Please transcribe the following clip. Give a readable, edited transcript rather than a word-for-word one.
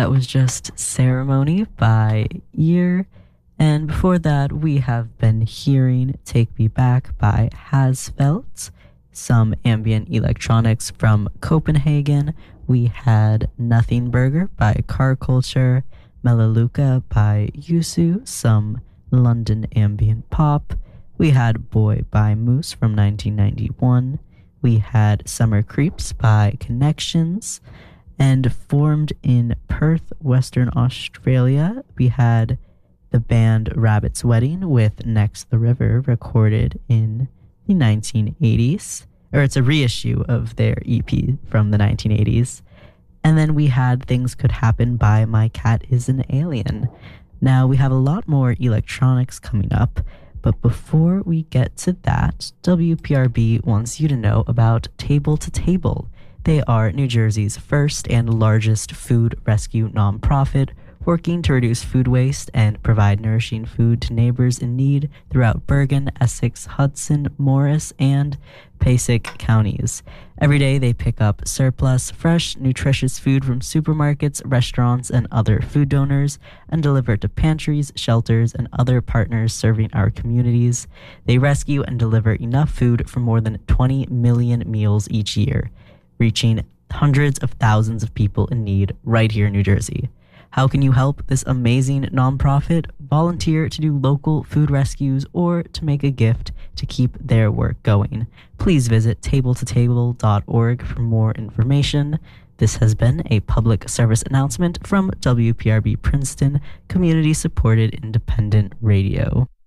That was just Ceremony by Ear. And before that, we have been hearing Take Me Back by Hasfelt, some ambient electronics from Copenhagen. We had Nothing Burger by Car Culture, Melaleuca by Yusu, some London ambient pop. We had Boy by Moose from 1991. We had Summer Creeps by Connections. And formed in Perth, Western Australia, we had the band Rabbit's Wedding with Next the River, recorded in the 1980s. Or it's a reissue of their EP from the 1980s. And then we had Things Could Happen by My Cat Is an Alien. Now, we have a lot more electronics coming up, but before we get to that, WPRB wants you to know about Table to Table. They are New Jersey's first and largest food rescue nonprofit, working to reduce food waste and provide nourishing food to neighbors in need throughout Bergen, Essex, Hudson, Morris, and Passaic counties. Every day they pick up surplus, fresh, nutritious food from supermarkets, restaurants, and other food donors and deliver it to pantries, shelters, and other partners serving our communities. They rescue and deliver enough food for more than 20 million meals each year, reaching hundreds of thousands of people in need right here in New Jersey. How can you help this amazing nonprofit? Volunteer to do local food rescues or to make a gift to keep their work going. Please visit tabletotable.org for more information. This has been a public service announcement from WPRB Princeton, community-supported independent radio.